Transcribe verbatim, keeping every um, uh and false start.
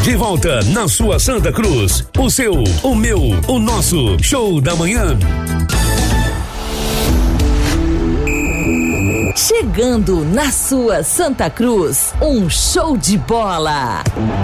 De volta na sua Santa Cruz. O seu, o meu, o nosso Show da Manhã. Chegando na sua Santa Cruz, um show de bola.